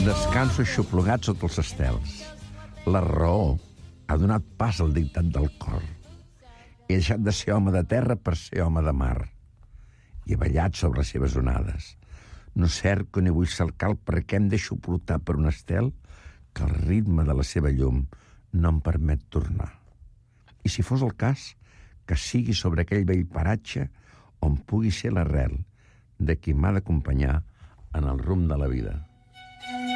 Descanso aixoplugat sota els estels. La raó ha donat pas al dictat del cor. He deixat de ser home de terra per ser home de mar. I he ballat sobre les seves onades. No cerco ni vull cercar el perquè em deixo portar per un estel que el ritme de la seva llum no em permet tornar. I si fos el cas, que sigui sobre aquell vell paratge on pugui ser l'arrel de qui m'ha d'acompanyar en el rumb de la vida.